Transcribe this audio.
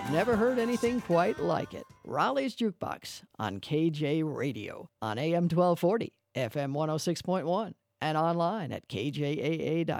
Never heard anything quite like it. Raleigh's Jukebox on KJ Radio on AM 1240, FM 106.1, and online at kjaa.com.